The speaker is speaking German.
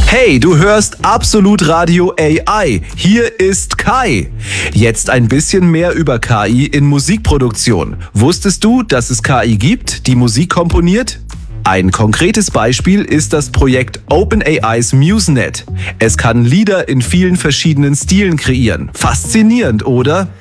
Hey, du hörst Absolut Radio AI. Hier ist Kai. Jetzt ein bisschen mehr über KI in Musikproduktion. Wusstest du, dass es KI gibt, die Musik komponiert? Ein konkretes Beispiel ist das Projekt OpenAI's MuseNet. Es kann Lieder in vielen verschiedenen Stilen kreieren. Faszinierend, oder?